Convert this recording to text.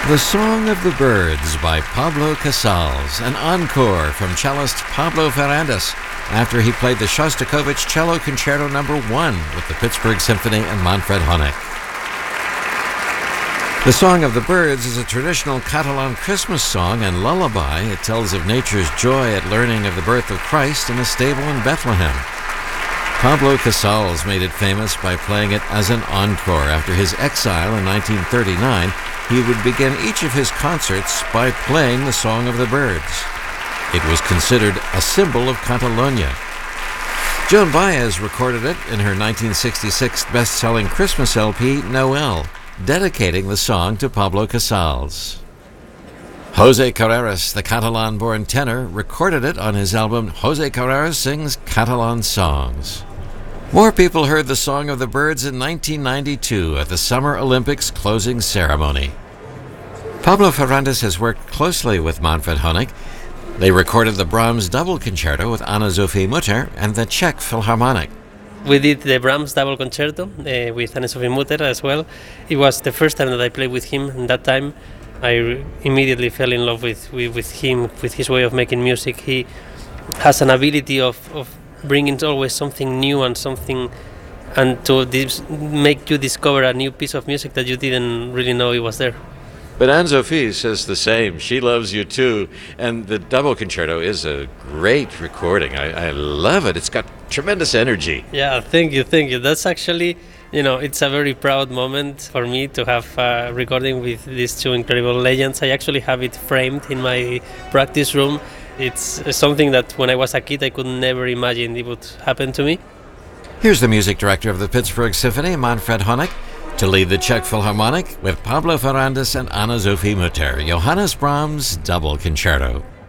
The Song of the Birds by Pablo Casals, an encore from cellist Pablo Ferrandes after he played the Shostakovich Cello Concerto No. 1 with the Pittsburgh Symphony and Manfred Honeck. The Song of the Birds is a traditional Catalan Christmas song and lullaby. It tells of nature's joy at learning of the birth of Christ in a stable in Bethlehem. Pablo Casals made it famous by playing it as an encore. After his exile in 1939, he would begin each of his concerts by playing the Song of the Birds. It was considered a symbol of Catalonia. Joan Baez recorded it in her 1966 best-selling Christmas LP, Noel, dedicating the song to Pablo Casals. Jose Carreras, the Catalan-born tenor, recorded it on his album Jose Carreras Sings Catalan Songs. More people heard the Song of the Birds in 1992 at the Summer Olympics closing ceremony. Pablo Ferrandes has worked closely with Manfred Honeck. They recorded the Brahms Double Concerto with Anne-Sophie Mutter and the Czech Philharmonic. We did the Brahms Double Concerto with Anne-Sophie Mutter as well. It was the first time that I played with him, and that time I immediately fell in love with him, with his way of making music. He has an ability of bringing always something new and to make you discover a new piece of music that you didn't really know it was there. But Anne-Sophie says the same. She loves you too. And the Double Concerto is a great recording. I love it. It's got tremendous energy. Yeah, thank you. That's actually, it's a very proud moment for me to have a recording with these two incredible legends. I actually have it framed in my practice room. It's something that when I was a kid I could never imagine it would happen to me. Here's the music director of the Pittsburgh Symphony, Manfred Honeck, to lead the Czech Philharmonic with Pablo Ferrandes and Anne-Sophie Mutter, Johannes Brahms' Double Concerto.